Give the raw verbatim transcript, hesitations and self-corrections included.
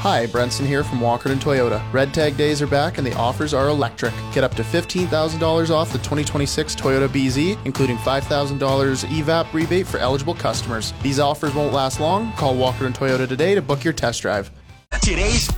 Hi, Brenson here from Walkerton Toyota. Red Tag days are back and the offers are electric. Get up to fifteen thousand dollars off the twenty twenty-six Toyota B Z, including five thousand dollars E V A P rebate for eligible customers. These offers won't last long. Call Walkerton Toyota today to book your test drive. Today's